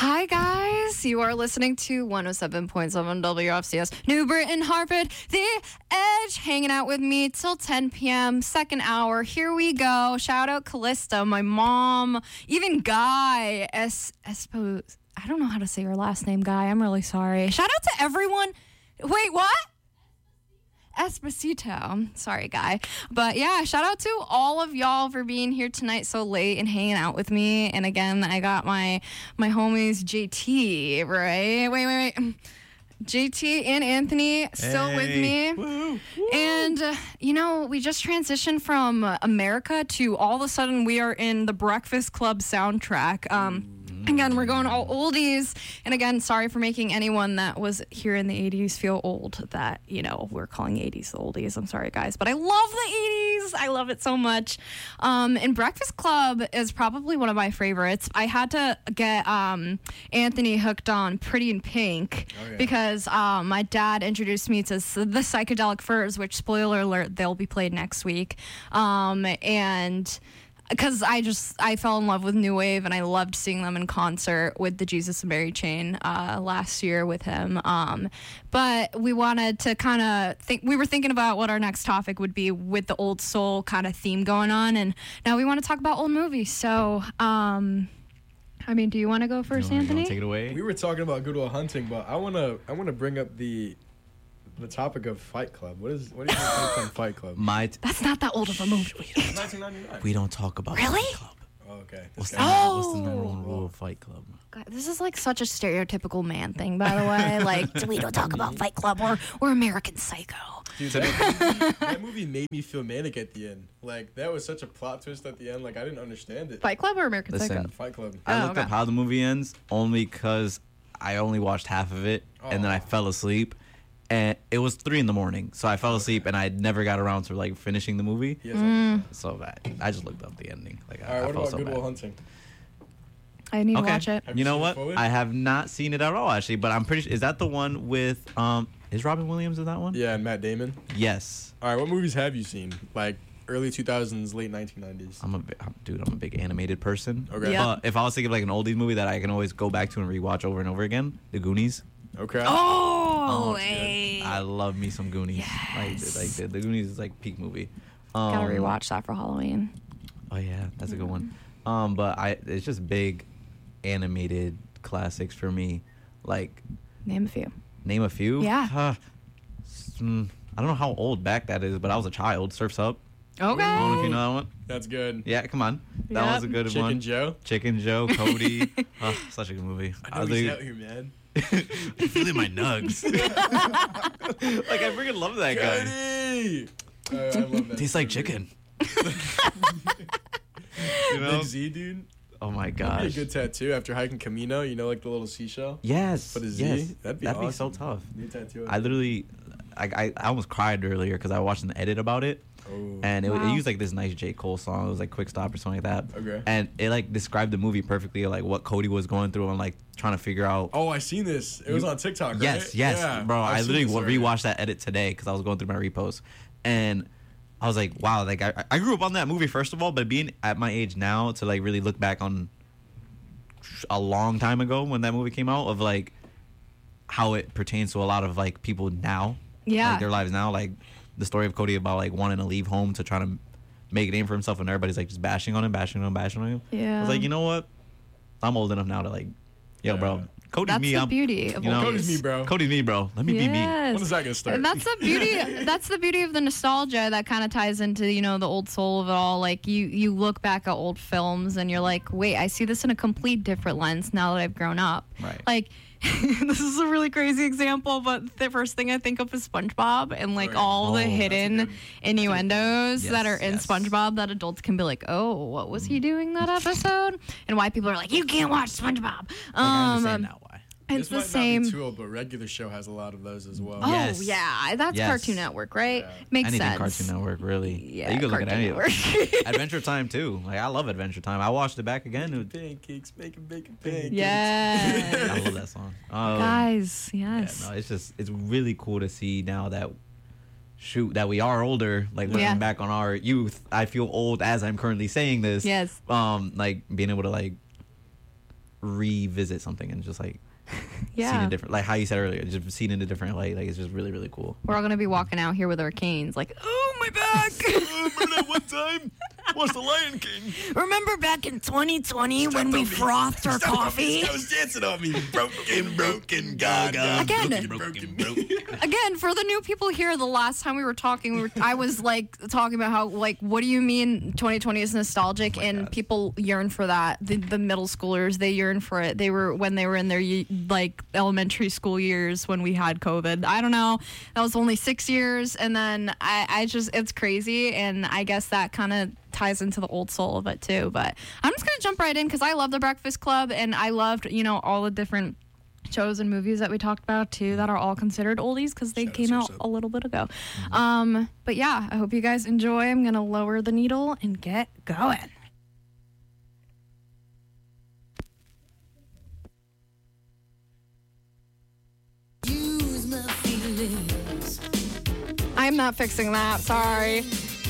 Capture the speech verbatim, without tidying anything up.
Hi, guys. You are listening to one oh seven point seven W F C S New Britain, Hartford, The Edge, hanging out with me till ten p.m., second hour. Here we go. Shout out Callista, my mom, even Guy, Es- Espo. I don't know how to say your last name, Guy. I'm really sorry. Shout out to everyone. Wait, what? Esposito. Sorry, Guy. But yeah, shout out to all of y'all for being here tonight so late and hanging out with me. And again, I got my my homies J T, right? Wait, wait, wait. J T and Anthony still hey. with me. Woo. And, uh, you know, we just transitioned from uh, America to all of a sudden we are in the Breakfast Club soundtrack. Um, Again, we're going all oldies. And again, sorry for making anyone that was here in the eighties feel old that, you know, we're calling eighties the oldies. I'm sorry, guys. But I love the eighties. I love it so much. Um, and Breakfast Club is probably one of my favorites. I had to get um, Anthony hooked on Pretty in Pink oh, yeah. because um, my dad introduced me to the Psychedelic Furs, which, spoiler alert, they'll be played next week. Um, and... Because I just, I fell in love with New Wave and I loved seeing them in concert with the Jesus and Mary Chain uh, last year with him. Um, but we wanted to kind of think, we were thinking about what our next topic would be with the old soul kind of theme going on. And now we want to talk about old movies. So, um, I mean, do you want to go first, you wanna, Anthony? You wanna take it away? We were talking about Good Will Hunting, but I want to I want to bring up the the topic of Fight Club. What is what do you think on Fight Club? My t- That's not that old of a movie. nineteen ninety-nine. we don't talk about Really? Fight Club. Oh, okay. What's the, This guy- number, what's the number one Oh. rule of Fight Club? God, this is like such a stereotypical man thing, by the way. Like, we don't talk about Fight Club or, or American Psycho. Dude, that, movie, that movie made me feel manic at the end. Like, that was such a plot twist at the end. Like, I didn't understand it. Fight Club or American Listen. Psycho? Fight Club. I Oh, looked okay. up how the movie ends only because I only watched half of it and then I Oh. fell asleep. And it was three in the morning, so I fell asleep and I never got around to like finishing the movie. Yes, Mm. So bad. I just looked up the ending. Like I, All right, I what felt about so Good bad. Will Hunting? I need Okay. to watch it. Have You you know seen it what? fully? I have not seen it at all actually, but I'm pretty sure. Is that the one with um? Is Robin Williams in that one? Yeah, and Matt Damon. Yes. All right, what movies have you seen? Like, early two thousands, late nineteen nineties. I'm a bi- I'm, dude. I'm a big animated person. Okay. Yeah. But if I was thinking of like an oldies movie that I can always go back to and rewatch over and over again, The Goonies. Okay. Oh, it's good. hey. I love me some Goonies. Yes. Like, like the, the Goonies is like peak movie. Um, Gotta rewatch that for Halloween. Oh yeah, that's a good one. Um, but I it's just big animated classics for me. Like Name a few. name a few. Yeah. Uh, s- mm, I don't know how old back that is, but I was a child. Surf's Up. Okay. I don't know if you know that one. That's good. Yeah, come on. That Yep. was a good Chicken one. Joe. Chicken Joe, Cody. Oh, such a good movie. I know was he's like- out here, man. I'm feeling my nugs. Like I freaking love that guy. Cody! Uh, I love that. Tastes like movie. chicken. You know? Big Z, dude. Oh my That'd be gosh. a good tattoo after hiking Camino. You know, like the little seashell. Yes. Put a Z? Yes. That'd be so awesome. tough. New tattoo. I literally, I, I, I almost cried earlier because I watched an edit about it, Oh. and it, Wow. it used like this nice J. Cole song. It was like Quick Stop or something like that. Okay. And it like described the movie perfectly, like what Cody was going through and like trying to figure out. Oh, I seen this. It was on TikTok, right? Yes, yes, Yeah, bro. I've I seen literally this wa- already. rewatched that edit today because I was going through my reposts, and I was like, wow, like I, I grew up on that movie first of all, but being at my age now to like really look back on a long time ago when that movie came out of like how it pertains to a lot of like people now, Yeah. like their lives now, like the story of Cody about like wanting to leave home to try to make a name for himself, and everybody's like just bashing on him, bashing on him, bashing on him. Yeah. I was like, you know what? I'm old enough now to like, yo, bro, Yeah. Cody's That's me. the I'm, beauty of you know, oldies. Cody's me, bro. Cody's me, bro. Let me be me. Yes. When is that gonna start? And that's the beauty. That's the beauty of the nostalgia that kind of ties into, you know, the old soul of it all. Like you, you look back at old films and you're like, wait, I see this in a complete different lens now that I've grown up. Right. Like, this is a really crazy example, but the first thing I think of is SpongeBob and like Oh, yeah. all Oh, the that's a hidden good- innuendos Yes, that are in yes. SpongeBob that adults can be like, oh, what was he doing that episode? And why people are like, you can't watch SpongeBob. Like, I understand Um, now why. it's this the might same. Not be too old, but regular show has a lot of those as well. Oh Yes. yeah, that's Yes. Cartoon Network, right? Yeah. Makes Anything sense. Cartoon Network, really. Yeah, you can look Cartoon at any of Network. it. Adventure Time too. Like I love Adventure Time. I watched it back again. It was, Pancakes, making bacon pancakes. Yes. I love that song. Um, Guys, yeah, yes. no, it's just it's really cool to see now that shoot that we are older. Like looking Yeah. back on our youth, I feel old as I'm currently saying this. Yes. Um, like being able to like revisit something and just like Yeah. seen it different, like how you said earlier, just seen it in a different light. Like it's just really, really cool. We're all gonna be walking out here with our canes, like, oh my back. Remember that one time? Watch The Lion King. Remember back in twenty twenty when we frothed our coffee? I was dancing on me. Broken, broken, gaga. Again. Broken, broken. Again, for the new people here, the last time we were talking, we were, I was like talking about how, like, what do you mean twenty twenty is nostalgic? Oh and God. people yearn for that. The, the middle schoolers, they yearn for it. They were when they were in their ye- like elementary school years when we had COVID. I don't know. That was only six years, and then I, I just it's crazy, and I guess that kind of ties into the old soul of it too. But I'm just gonna jump right in because I love The Breakfast Club, and I loved you know all the different shows and movies that we talked about too that are all considered oldies because they Shout out came to out yourself. a little bit ago. Um, but yeah, I hope you guys enjoy. I'm gonna lower the needle and get going. Use my feelings. I'm not fixing that. Sorry.